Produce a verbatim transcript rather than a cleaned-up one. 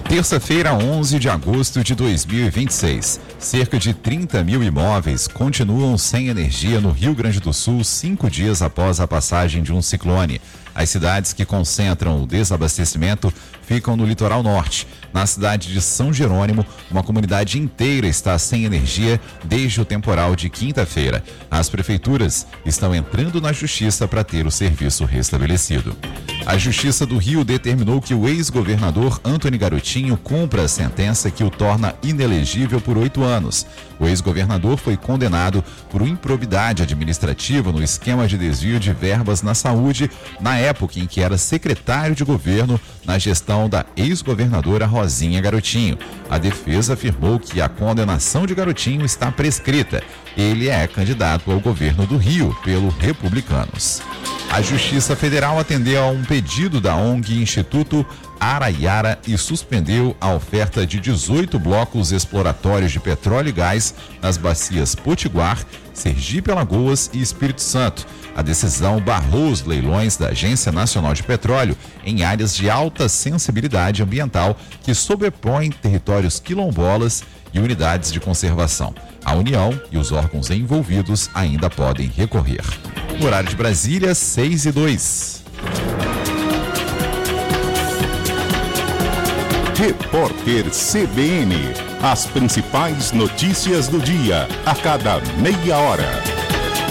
Terça-feira, onze de agosto de dois mil e vinte e seis. Cerca de trinta mil imóveis continuam sem energia no Rio Grande do Sul cinco dias após a passagem de um ciclone. As cidades que concentram o desabastecimento ficam no litoral norte. Na cidade de São Jerônimo, uma comunidade inteira está sem energia desde o temporal de quinta-feira. As prefeituras estão entrando na justiça para ter o serviço restabelecido. A Justiça do Rio determinou que o ex-governador Antony Garotinho cumpra a sentença que o torna inelegível por oito anos. O ex-governador foi condenado por improbidade administrativa no esquema de desvio de verbas na saúde, na época em que era secretário de governo na gestão da ex-governadora Rosinha Garotinho. A defesa afirmou que a condenação de Garotinho está prescrita. Ele é candidato ao governo do Rio pelo Republicanos. A Justiça Federal atendeu a um pedido da O N G Instituto Araiara e suspendeu a oferta de dezoito blocos exploratórios de petróleo e gás nas bacias Potiguar, Sergipe-Alagoas e Espírito Santo. A decisão barrou os leilões da Agência Nacional de Petróleo em áreas de alta sensibilidade ambiental que sobrepõem territórios quilombolas e unidades de conservação. A União e os órgãos envolvidos ainda podem recorrer. No horário de Brasília, seis e dois. Repórter C B N. As principais notícias do dia, a cada meia hora.